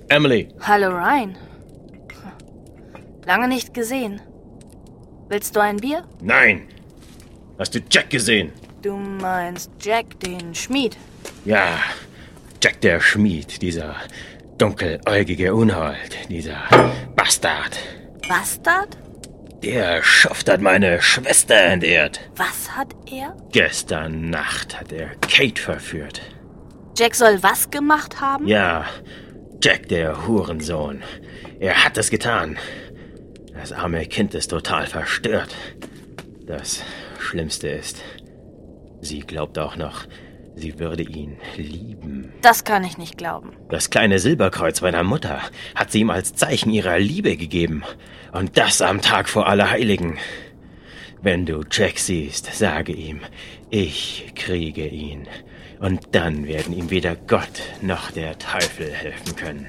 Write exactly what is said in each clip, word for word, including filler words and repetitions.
Emily. Hallo Ryan. Lange nicht gesehen. Willst du ein Bier? Nein. Hast du Jack gesehen? Du meinst Jack, den Schmied? Ja, Jack der Schmied, dieser dunkeläugige Unhold, dieser Bastard. Bastard? Der Schuft hat meine Schwester entehrt. Was hat er? Gestern Nacht hat er Kate verführt. Jack soll was gemacht haben? Ja, Jack der Hurensohn. Er hat es getan. Das arme Kind ist total verstört. Das Schlimmste ist, sie glaubt auch noch, sie würde ihn lieben. Das kann ich nicht glauben. Das kleine Silberkreuz meiner Mutter hat sie ihm als Zeichen ihrer Liebe gegeben. Und das am Tag vor Allerheiligen. Wenn du Jack siehst, sage ihm, ich kriege ihn. Und dann werden ihm weder Gott noch der Teufel helfen können.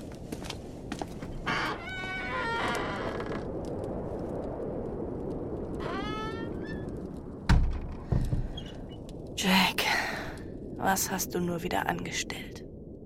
Jack, was hast du nur wieder angestellt?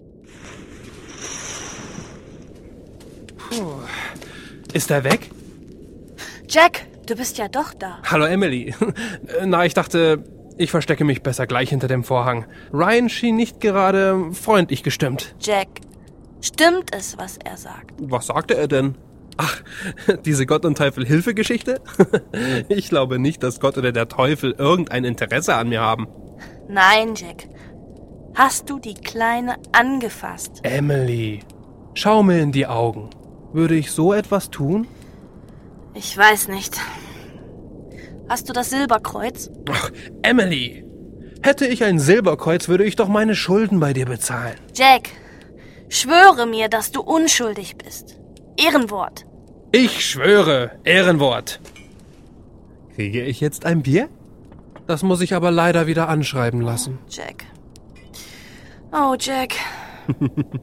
Puh. Ist er weg? Jack, du bist ja doch da. Hallo Emily. Na, ich dachte, ich verstecke mich besser gleich hinter dem Vorhang. Ryan schien nicht gerade freundlich gestimmt. Jack, stimmt es, was er sagt? Was sagte er denn? Ach, diese Gott- und Teufel-Hilfe-Geschichte? Ich glaube nicht, dass Gott oder der Teufel irgendein Interesse an mir haben. Nein, Jack. Hast du die Kleine angefasst? Emily, schau mir in die Augen. Würde ich so etwas tun? Ich weiß nicht. Hast du das Silberkreuz? Ach, Emily, hätte ich ein Silberkreuz, würde ich doch meine Schulden bei dir bezahlen. Jack, schwöre mir, dass du unschuldig bist. Ehrenwort. Ich schwöre, Ehrenwort. Kriege ich jetzt ein Bier? Das muss ich aber leider wieder anschreiben lassen. Jack. Oh, Jack.